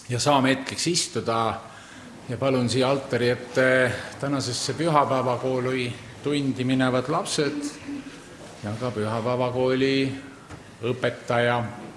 ja saame hetkeks istuda ja palun siia altari ette tänasesse pühapäevakooli tundi minevad lapsed ja ka pühapäevakooli õpetaja.